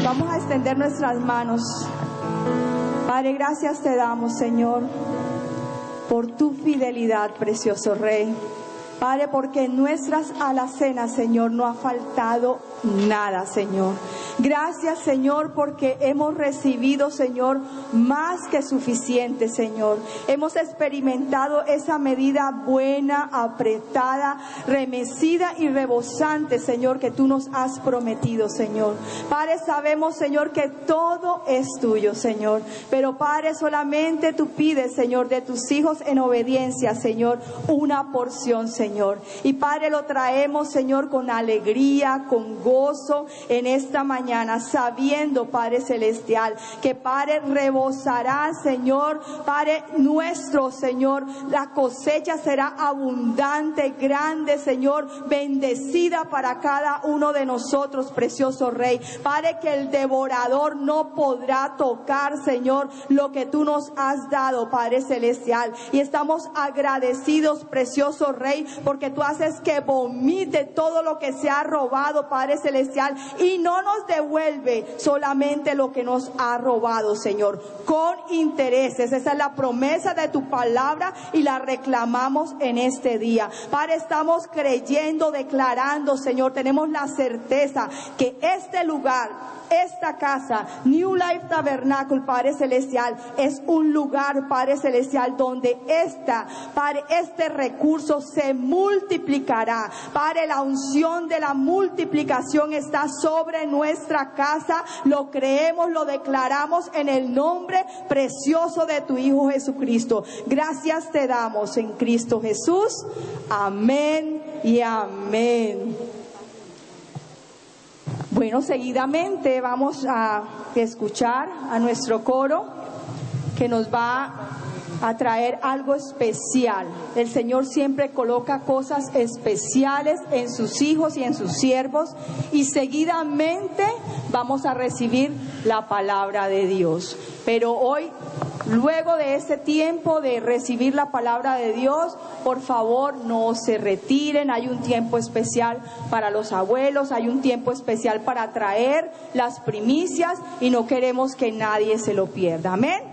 Vamos a extender nuestras manos. Padre, gracias te damos, Señor, por tu fidelidad, precioso Rey. Padre, porque en nuestras alacenas, Señor, no ha faltado nada, Señor. Gracias, Señor, porque hemos recibido, Señor, más que suficiente, Señor. Hemos experimentado esa medida buena, apretada, remecida y rebosante, Señor, que tú nos has prometido, Señor. Padre, sabemos, Señor, que todo es tuyo, Señor. Pero, Padre, solamente tú pides, Señor, de tus hijos en obediencia, Señor, una porción, Señor. Y, Padre, lo traemos, Señor, con alegría, con gozo en esta mañana, sabiendo, Padre Celestial, que, Padre, rebosará, Señor, Padre nuestro, Señor, la cosecha será abundante, grande, Señor, bendecida para cada uno de nosotros, precioso Rey. Padre, que el devorador no podrá tocar, Señor, lo que tú nos has dado, Padre Celestial. Y estamos agradecidos, precioso Rey, porque tú haces que vomite todo lo que se ha robado, Padre Celestial, y no nos devuelve solamente lo que nos ha robado, Señor, con intereses. Esa es la promesa de tu palabra y la reclamamos en este día. Padre, estamos creyendo, declarando, Señor, tenemos la certeza que este lugar, esta casa, New Life Tabernacle, Padre Celestial, es un lugar, Padre Celestial, donde Padre, este recurso se multiplicará. Padre, la unción de la multiplicación está sobre nuestra casa. Lo creemos, lo declaramos en el nombre precioso de tu Hijo Jesucristo. Gracias te damos en Cristo Jesús. Amén y amén. Bueno, seguidamente vamos a escuchar a nuestro coro que nos va a traer algo especial. El Señor siempre coloca cosas especiales en sus hijos y en sus siervos, y seguidamente vamos a recibir la palabra de Dios. Pero hoy, luego de este tiempo de recibir la palabra de Dios, por favor no se retiren. Hay un tiempo especial para los abuelos, hay un tiempo especial para traer las primicias y no queremos que nadie se lo pierda. Amén.